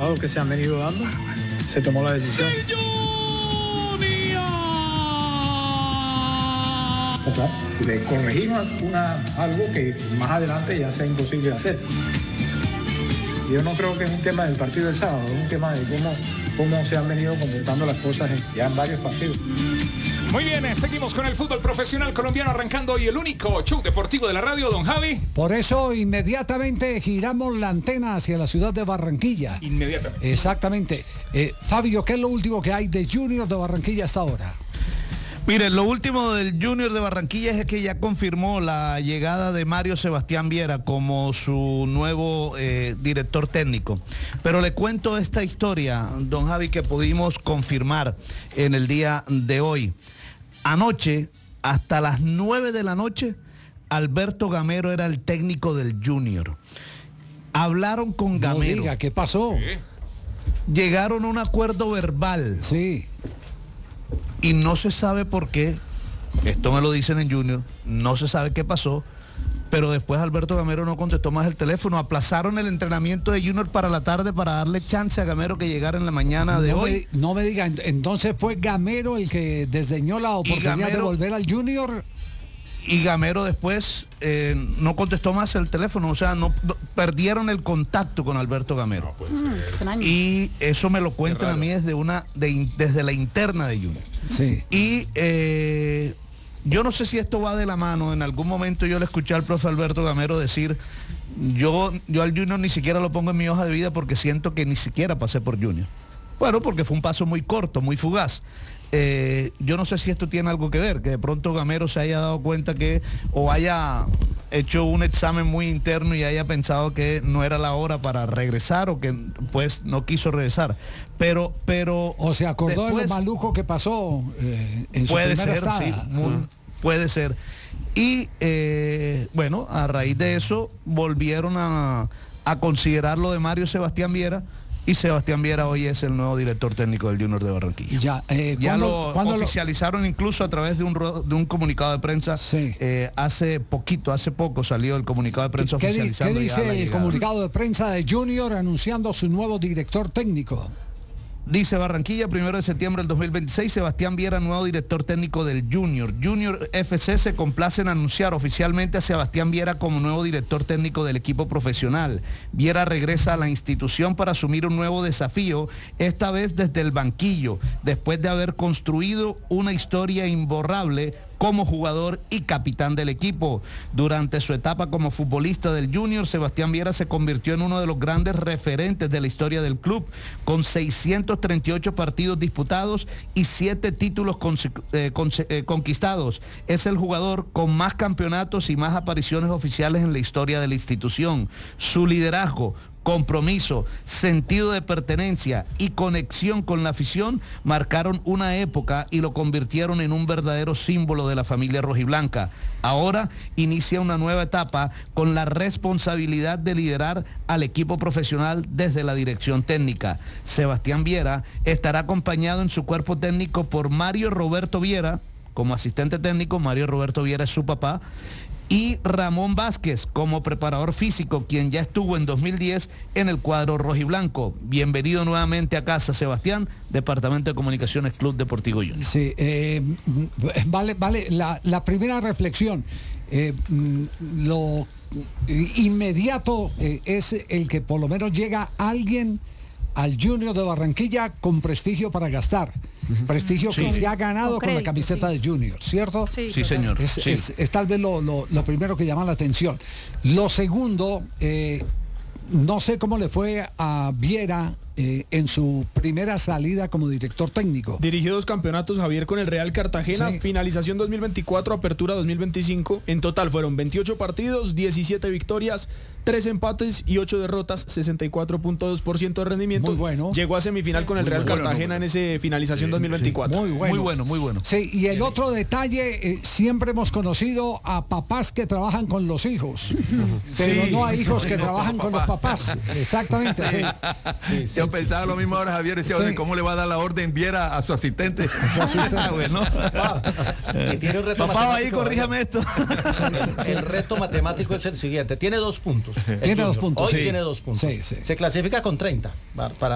resultados que se han venido dando, se tomó la decisión. De corregir algo que más adelante ya sea imposible hacer. Yo no creo que es un tema del partido del sábado, es un tema de cómo se han venido comportando las cosas ya en varios partidos. Muy bien, seguimos con el fútbol profesional colombiano, arrancando hoy el único show deportivo de la radio, don Javi. Por eso inmediatamente giramos la antena hacia la ciudad de Barranquilla. Inmediatamente. Exactamente. Fabio, ¿qué es lo último que hay de Junior de Barranquilla hasta ahora? Mire, lo último del Junior de Barranquilla es que ya confirmó la llegada de Mario Sebastián Viera como su nuevo director técnico. Pero le cuento esta historia, don Javi, que pudimos confirmar en el día de hoy. Anoche, hasta las 9 de la noche, Alberto Gamero era el técnico del Junior. Hablaron con Gamero. No diga, ¿qué pasó? Sí. Llegaron a un acuerdo verbal. Sí. Y no se sabe por qué, esto me lo dicen en Junior, no se sabe qué pasó, pero después Alberto Gamero no contestó más el teléfono. Aplazaron el entrenamiento de Junior para la tarde para darle chance a Gamero que llegara en la mañana de hoy. No me diga, entonces fue Gamero el que desdeñó la oportunidad de volver al Junior. Y Gamero después no contestó más el teléfono, o sea, no perdieron el contacto con Alberto Gamero. Extraño. Y eso me lo cuentan a mí desde la interna de Junior. Sí. Y yo no sé si esto va de la mano. En algún momento yo le escuché al profe Alberto Gamero decir, yo al Junior ni siquiera lo pongo en mi hoja de vida porque siento que ni siquiera pasé por Junior. Bueno, porque fue un paso muy corto, muy fugaz. Yo no sé si esto tiene algo que ver, que de pronto Gamero se haya dado cuenta o haya hecho un examen muy interno y haya pensado que no era la hora para regresar o que pues no quiso regresar. Pero o se acordó después, de lo maluco que pasó en su puede primera ser, estada. sí, puede ser. Y bueno, a raíz de eso volvieron a considerar lo de Mario Sebastián Viera. Y Sebastián Viera hoy es el nuevo director técnico del Junior de Barranquilla. Ya lo oficializaron incluso a través de un comunicado de prensa. Sí. Hace poco salió el comunicado de prensa oficializando. ¿Qué dice el comunicado de prensa de Junior anunciando a su nuevo director técnico? Dice Barranquilla, 1 de septiembre del 2026, Sebastián Viera, nuevo director técnico del Junior. Junior FC se complace en anunciar oficialmente a Sebastián Viera como nuevo director técnico del equipo profesional. Viera regresa a la institución para asumir un nuevo desafío, esta vez desde el banquillo, después de haber construido una historia imborrable como jugador y capitán del equipo. Durante su etapa como futbolista del Junior, Sebastián Viera se convirtió en uno de los grandes referentes de la historia del club, con 638 partidos disputados y 7 títulos conquistados. Es el jugador con más campeonatos y más apariciones oficiales en la historia de la institución. Su liderazgo, compromiso, sentido de pertenencia y conexión con la afición marcaron una época y lo convirtieron en un verdadero símbolo de la familia rojiblanca. Ahora inicia una nueva etapa con la responsabilidad de liderar al equipo profesional desde la dirección técnica. Sebastián Viera estará acompañado en su cuerpo técnico por Mario Roberto Viera, como asistente técnico. Mario Roberto Viera es su papá. Y Ramón Vázquez como preparador físico, quien ya estuvo en 2010 en el cuadro rojiblanco. Bienvenido nuevamente a casa, Sebastián, Departamento de Comunicaciones, Club Deportivo Junior. Sí, vale, la primera reflexión. Lo inmediato es el que por lo menos llega alguien al Junior de Barranquilla con prestigio para gastar. Prestigio que se ha ganado con la camiseta de Junior, ¿cierto? Sí, señor. Es tal vez lo primero que llama la atención. Lo segundo, no sé cómo le fue a Viera en su primera salida como director técnico. Dirigió 2 campeonatos, Javier, con el Real Cartagena, sí. Finalización 2024, apertura 2025. En total fueron 28 partidos, 17 victorias, 3 empates y 8 derrotas, 64.2% de rendimiento. Muy bueno. Llegó a semifinal con el Real Cartagena en ese finalización 2024. Muy bueno. Muy bueno. Sí, y el otro detalle, siempre hemos conocido a papás que trabajan con los hijos, pero no a hijos que trabajan con los papás. Exactamente, sí. Yo pensaba lo mismo ahora, Javier, decía, oye, ¿cómo le va a dar la orden Viera a su asistente? Bueno. Tiene un reto papá, ahí corríjame esto. El reto matemático es el siguiente, tiene 2 puntos. Tiene 2 puntos. Hoy tiene 2 puntos. Sí. Se clasifica con 30 para